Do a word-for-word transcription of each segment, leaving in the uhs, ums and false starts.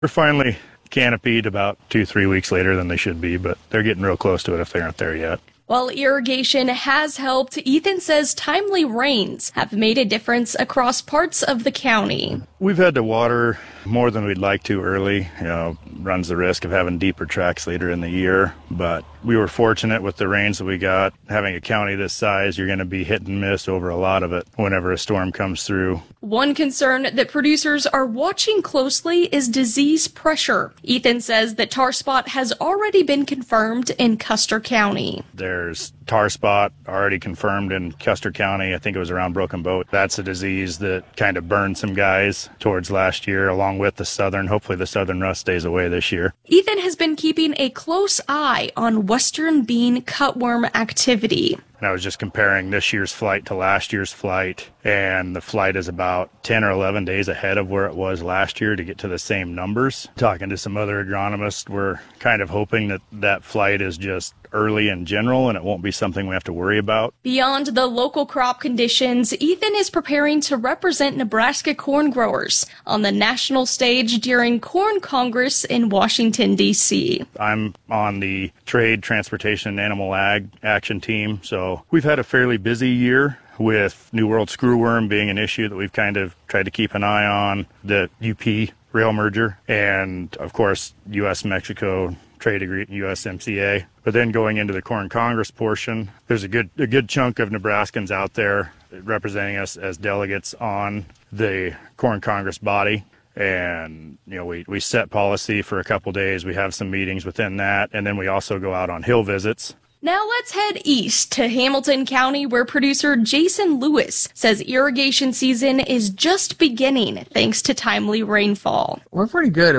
We're finally canopied about two, three weeks later than they should be, but they're getting real close to it if they aren't there yet. While irrigation has helped, Ethan says timely rains have made a difference across parts of the county. We've had to water more than we'd like to early. You know, runs the risk of having deeper tracks later in the year, but we were fortunate with the rains that we got. Having a county this size, you're going to be hit and miss over a lot of it whenever a storm comes through. One concern that producers are watching closely is disease pressure. Ethan says that tar spot has already been confirmed in Custer County. There's tar spot already confirmed in Custer County. I think it was around Broken Boat. That's a disease that kind of burned some guys towards last year, along with the southern. Hopefully the southern rust stays away this year. Ethan has been keeping a close eye on western bean cutworm activity. And I was just comparing this year's flight to last year's flight, and the flight is about ten or eleven days ahead of where it was last year to get to the same numbers. Talking to some other agronomists, we're kind of hoping that that flight is just early in general and it won't be something we have to worry about. Beyond the local crop conditions, Ethan is preparing to represent Nebraska corn growers on the national stage during Corn Congress in Washington, D C I'm on the Trade, Transportation, and Animal Ag Action team, so we've had a fairly busy year with New World screwworm being an issue that we've kind of tried to keep an eye on, the U P rail merger, and of course U S Mexico trade agreement, U S M C A. But then going into the Corn Congress portion, there's a good a good chunk of Nebraskans out there representing us as delegates on the Corn Congress body. And, you know, we, we set policy for a couple days. We have some meetings within that. And then we also go out on hill visits. Now let's head east to Hamilton County, where producer Jason Lewis says irrigation season is just beginning thanks to timely rainfall. We're pretty good.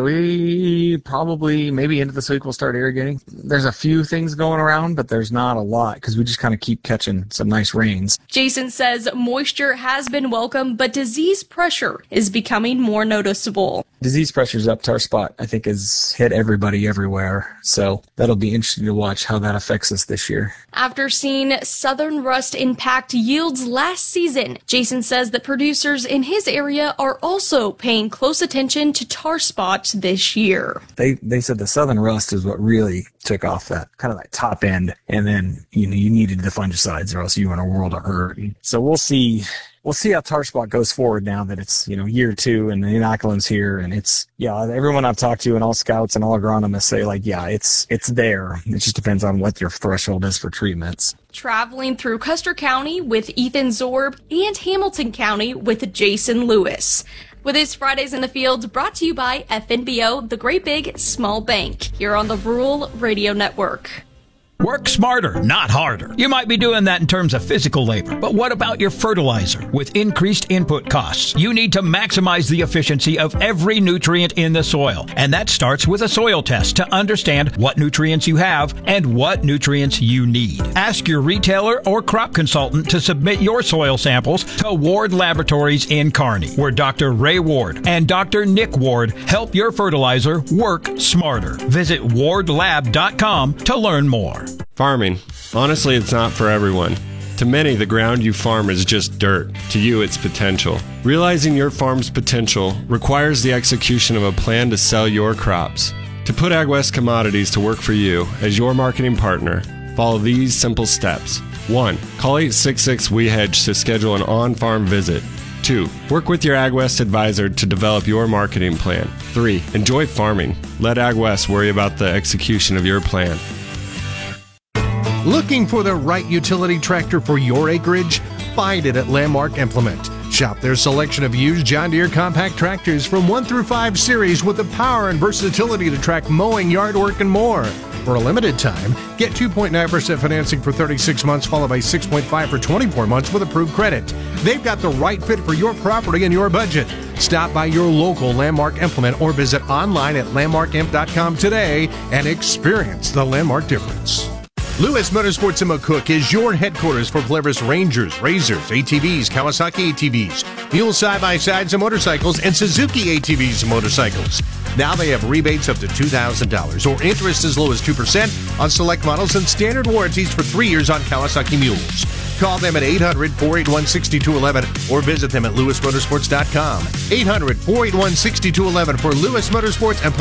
We probably, maybe into this week, we'll start irrigating. There's a few things going around, but there's not a lot because we just kind of keep catching some nice rains. Jason says moisture has been welcome, but disease pressure is becoming more noticeable. Disease pressure's up. Tar spot, I think, has hit everybody everywhere. So that'll be interesting to watch how that affects us this year. After seeing southern rust impact yields last season, Jason says that producers in his area are also paying close attention to tar spot this year. They they said the southern rust is what really took off that kind of that top end, and then you know you needed the fungicides or else you were in a world of hurt. So we'll see. We'll see how tar spot goes forward now that it's, you know, year two and the inoculam's here. And it's, yeah, everyone I've talked to and all scouts and all agronomists say, like, yeah, it's it's there. It just depends on what your threshold is for treatments. Traveling through Custer County with Ethan Zorb and Hamilton County with Jason Lewis. With this Fridays in the Field brought to you by F N B O, the Great Big Small Bank, here on the Rural Radio Network. Work smarter, not harder. You might be doing that in terms of physical labor, but what about your fertilizer? With increased input costs, you need to maximize the efficiency of every nutrient in the soil. And that starts with a soil test to understand what nutrients you have and what nutrients you need. Ask your retailer or crop consultant to submit your soil samples to Ward Laboratories in Kearney, where Doctor Ray Ward and Doctor Nick Ward help your fertilizer work smarter. Visit ward lab dot com to learn more. Farming. Honestly, it's not for everyone. To many, the ground you farm is just dirt. To you, it's potential. Realizing your farm's potential requires the execution of a plan to sell your crops. To put AgWest Commodities to work for you as your marketing partner, follow these simple steps. one. Call eight six six, W E hedge to schedule an on-farm visit. two. Work with your AgWest advisor to develop your marketing plan. three. Enjoy farming. Let AgWest worry about the execution of your plan. Looking for the right utility tractor for your acreage? Find it at Landmark Implement. Shop their selection of used John Deere compact tractors from one through five series with the power and versatility to track mowing, yard work, and more. For a limited time, get two point nine percent financing for thirty-six months followed by six point five for twenty-four months with approved credit. They've got the right fit for your property and your budget. Stop by your local Landmark Implement or visit online at landmark imp dot com today and experience the Landmark difference. Lewis Motorsports in McCook is your headquarters for Polaris Rangers, Razors, A T Vs, Kawasaki A T Vs, Mule side-by-sides and motorcycles, and Suzuki A T Vs and motorcycles. Now they have rebates up to two thousand dollars or interest as low as two percent on select models and standard warranties for three years on Kawasaki Mules. call them at eight hundred, four eight one, six two one one or visit them at lewis motorsports dot com. eight hundred, four eight one, six two one one for Lewis Motorsports and